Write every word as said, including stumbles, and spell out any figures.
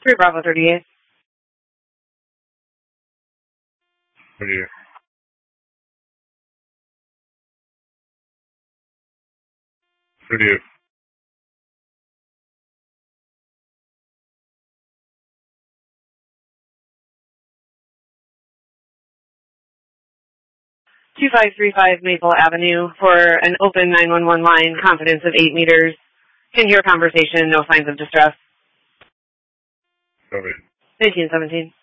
three Bravo thirty-eight. thirty-eight. thirty-eight. two five three five Maple Avenue for an open nine one one line, confidence of eight meters. Can hear conversation, no signs of distress. Copy. nineteen seventeen.